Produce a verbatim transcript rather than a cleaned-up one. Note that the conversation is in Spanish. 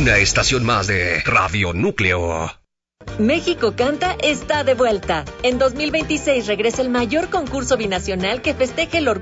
Una estación más de Radio Núcleo. México Canta está de vuelta. En dos mil veintiséis regresa el mayor concurso binacional que festeje el orgullo